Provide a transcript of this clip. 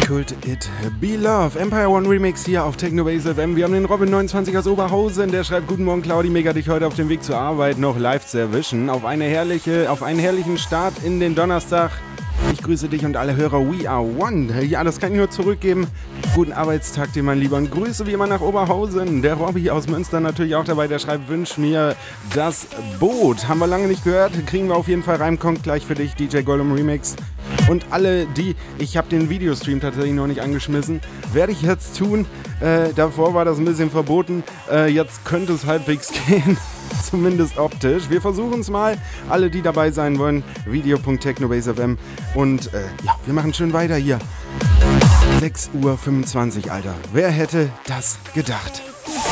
Could It Be Love? Empire One Remix hier auf Technobase FM. Wir haben den Robin29 aus Oberhausen, der schreibt: Guten Morgen Claudi, mega dich heute auf dem Weg zur Arbeit noch live zu erwischen. Auf einen herrlichen Start in den Donnerstag. Ich grüße dich und alle Hörer. We are one. Ja, das kann ich nur zurückgeben. Guten Arbeitstag dir, mein Lieber. Und Grüße wie immer nach Oberhausen. Der Robby aus Münster natürlich auch dabei. Der schreibt: Wünsch mir das Boot. Haben wir lange nicht gehört. Kriegen wir auf jeden Fall rein. Kommt gleich für dich. DJ Gollum Remix. Und alle die, ich habe den Videostream tatsächlich noch nicht angeschmissen, werde ich jetzt tun. Davor war das ein bisschen verboten. Jetzt könnte es halbwegs gehen. Zumindest optisch. Wir versuchen es mal. Alle, die dabei sein wollen, video.technobase.fm. Und ja, wir machen schön weiter hier. 6:25 Uhr, Alter. Wer hätte das gedacht?